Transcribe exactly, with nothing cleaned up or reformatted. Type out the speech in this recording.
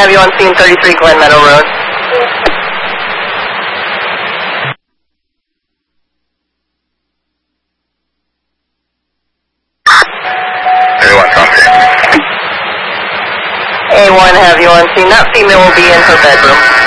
have you on scene thirty-three Glen Meadow Road. A one, have you on scene. That female will be in her bedroom.